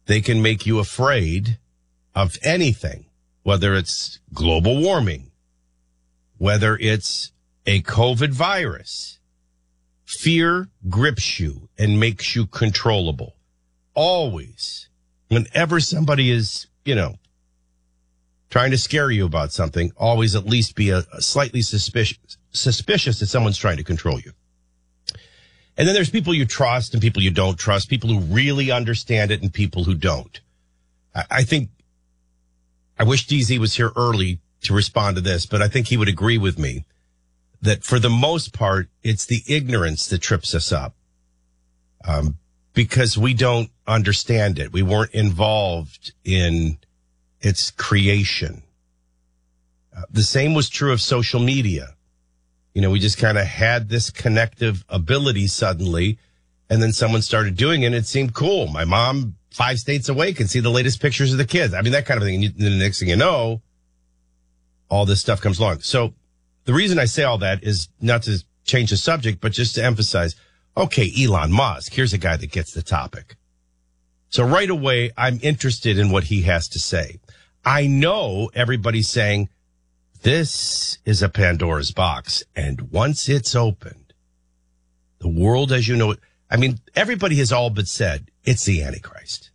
They can make you afraid of anything, whether it's global warming, whether it's a COVID virus. Fear grips you and makes you controllable. Always. Whenever somebody is, trying to scare you about something, always at least be a slightly suspicious that someone's trying to control you. And then there's people you trust and people you don't trust, people who really understand it and people who don't. I wish DZ was here early to respond to this, but I think he would agree with me that for the most part, it's the ignorance that trips us up. Because we don't understand it. We weren't involved in its creation. The same was true of social media. We just kind of had this connective ability suddenly, and then someone started doing it, and it seemed cool. My mom, 5 states away, can see the latest pictures of the kids. I mean, that kind of thing. And the next thing you know, all this stuff comes along. So the reason I say all that is not to change the subject, but just to emphasize, okay, Elon Musk, here's a guy that gets the topic. So right away, I'm interested in what he has to say. I know everybody's saying, this is a Pandora's box, and once it's opened, the world as you know it, everybody has all but said, it's the Antichrist.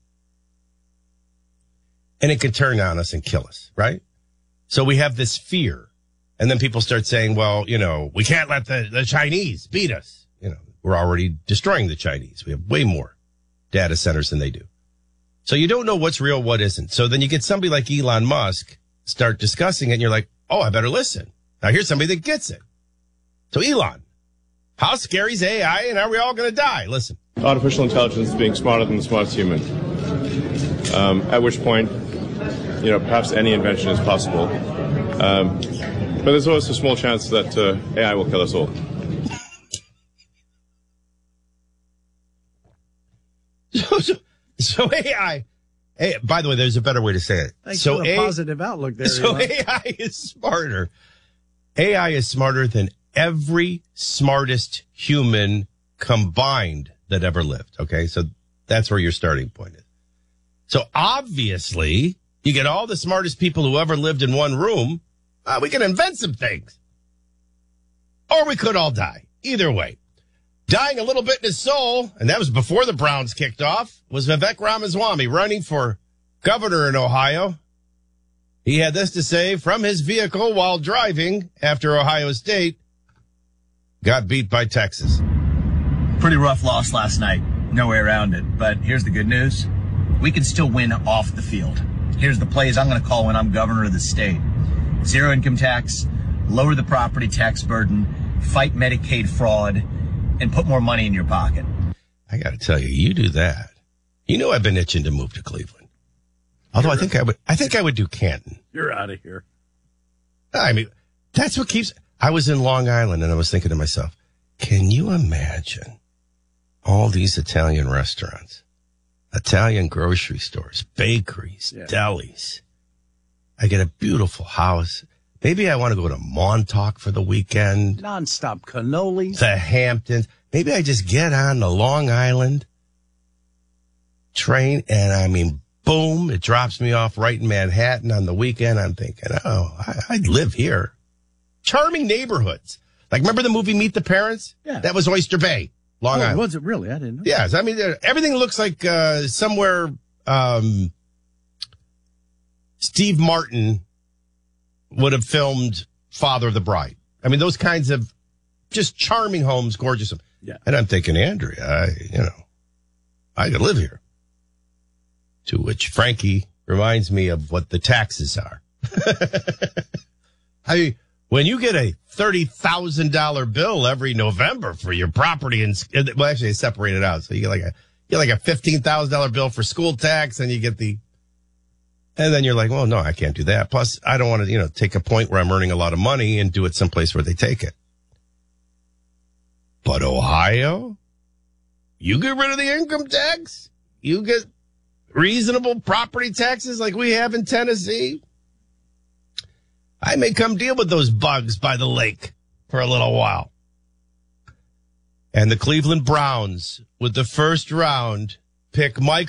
And it can turn on us and kill us, right? So we have this fear. And then people start saying, well, we can't let the Chinese beat us. We're already destroying the Chinese. We have way more data centers than they do. So you don't know what's real, what isn't. So then you get somebody like Elon Musk start discussing it, and you're like, oh, I better listen. Now here's somebody that gets it. So Elon, how scary is AI, and are we all going to die? Listen. Artificial intelligence being smarter than the smartest human. At which point, perhaps any invention is possible. But there's always a small chance that AI will kill us all. So AI, by the way, there's a better way to say it. Thanks for the positive outlook there. So Elon. AI is smarter. AI is smarter than every smartest human combined that ever lived. Okay. So that's where your starting point is. So obviously you get all the smartest people who ever lived in one room. We can invent some things, or we could all die. Either way. Dying a little bit in his soul, and that was before the Browns kicked off, was Vivek Ramaswamy running for governor in Ohio. He had this to say from his vehicle while driving after Ohio State got beat by Texas. Pretty rough loss last night. No way around it. But here's the good news. We can still win off the field. Here's the plays I'm going to call when I'm governor of the state. Zero income tax, lower the property tax burden, fight Medicaid fraud, and put more money in your pocket. I got to tell you, you do that. I've been itching to move to Cleveland. Although I think I would do Canton. You're out of here. That's what keeps, I was in Long Island and I was thinking to myself, can you imagine all these Italian restaurants, Italian grocery stores, bakeries, delis? I get a beautiful house. Maybe I want to go to Montauk for the weekend. Nonstop cannolis. The Hamptons. Maybe I just get on the Long Island train and boom, it drops me off right in Manhattan on the weekend. I'm thinking, I'd live here. Charming neighborhoods. Like, remember the movie Meet the Parents? Yeah. That was Oyster Bay, Long Island. Was it really? I didn't know. Yes. Everything looks like somewhere Steve Martin would have filmed Father of the Bride. Those kinds of just charming homes, gorgeous. Yeah. And I'm thinking, Andrea, I could live here. To which Frankie reminds me of what the taxes are. When you get a $30,000 bill every November for your property, actually they separate it out. So you get like a $15,000 bill for school tax, and you get and then you're like, well, no, I can't do that. Plus, I don't want to, take a point where I'm earning a lot of money and do it someplace where they take it. But Ohio, you get rid of the income tax. You get reasonable property taxes like we have in Tennessee. I may come deal with those bugs by the lake for a little while. And the Cleveland Browns, with the first round, pick Mike